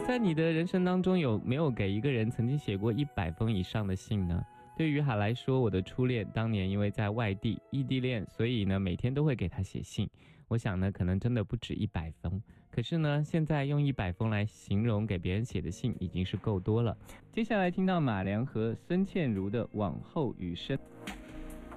在你的人生当中，有没有给一个人曾经写过100封以上的信呢？对于海来说，我的初恋当年因为在外地异地恋，所以呢每天都会给他写信。我想呢，可能真的不止100封。可是呢，现在用100封来形容给别人写的信已经是够多了。接下来听到马良和孙倩茹的《往后余生》。